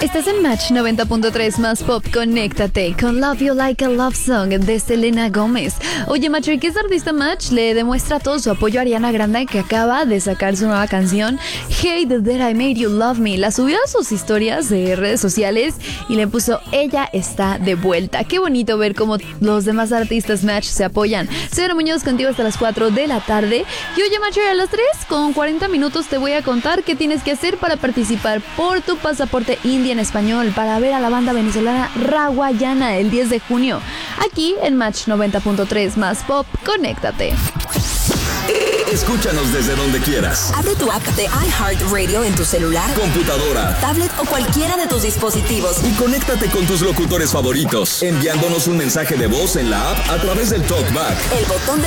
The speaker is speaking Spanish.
Estás en Match 90.3 más pop. Conéctate con Love You Like a Love Song de Selena Gómez. Oye, Match, que este artista Match le demuestra todo su apoyo a Ariana Grande, que acaba de sacar su nueva canción Hey That I Made You Love Me. La subió a sus historias de redes sociales y le puso Ella está de vuelta. Qué bonito ver cómo los demás artistas Match se apoyan. Soy Ana Muñoz, contigo hasta las 4 de la tarde. Y oye, Match, a las 3 con 40 minutos te voy a contar qué tienes que hacer para participar por tu pasaporte India en español para ver a la banda venezolana Rawayana el 10 de junio. Aquí en Match 90.3 más pop. Conéctate. Escúchanos desde donde quieras. Abre tu app de iHeartRadio en tu celular, computadora, tablet o cualquiera de tus dispositivos. Y conéctate con tus locutores favoritos, enviándonos un mensaje de voz en la app a través del TalkBack. El botón de